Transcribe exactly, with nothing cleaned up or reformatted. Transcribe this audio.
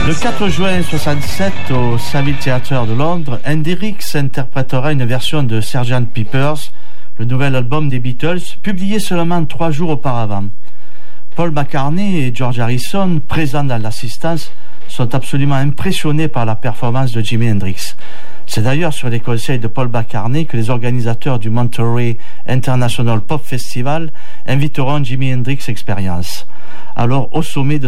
Le quatre juin soixante-sept, au Savile Theatre de Londres, Hendrix interprétera une version de sergeant Pepper's, le nouvel album des Beatles, publié seulement trois jours auparavant. Paul McCartney et George Harrison, présents dans l'assistance, sont absolument impressionnés par la performance de Jimi Hendrix. C'est d'ailleurs sur les conseils de Paul McCartney que les organisateurs du Monterey International Pop Festival inviteront Jimi Hendrix Experience. Alors, au sommet de